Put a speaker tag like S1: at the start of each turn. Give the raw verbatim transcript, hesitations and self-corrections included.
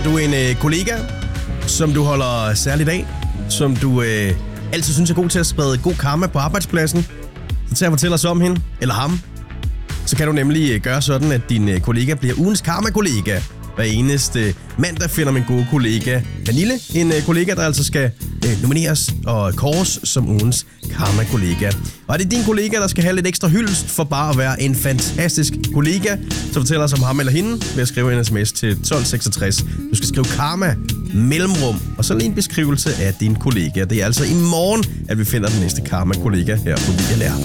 S1: du en øh, kollega, som du holder særligt af, som du øh, altid synes er god til at sprede god karma på arbejdspladsen, så tag og fortæl os om hende, eller ham. Så kan du nemlig øh, gøre sådan, at din øh, kollega bliver ugens karma-kollega. Hver eneste mandag finder min gode kollega Vanille, en øh, kollega, der altså skal øh, nomineres og kåres som ugens karma-kollega. Og er det din kollega, der skal have lidt ekstra hyldest for bare at være en fantastisk kollega, så fortæl os om ham eller hende ved at skrive en sms til tolv seksogtres. Du skal skrive karma, mellemrum, og så lige en beskrivelse af din kollega. Det er altså i morgen, at vi finder den næste karma-kollega her på Vilja Lær.